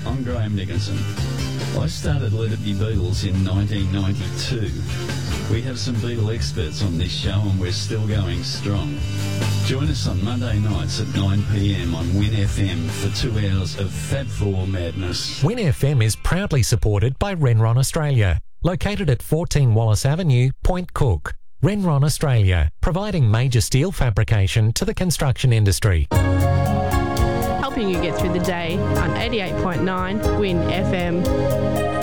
I'm Graham Nicholson. I started Let It Be Beatles in 1992. We have some Beatle experts on this show and we're still going strong. Join us on Monday nights at 9pm on Win FM for 2 hours of Fab Four madness. Win FM is proudly supported by Renron Australia, located at 14 Wallace Avenue, Point Cook. Renron Australia, providing major steel fabrication to the construction industry. Helping you get through the day on 88.9 Win FM.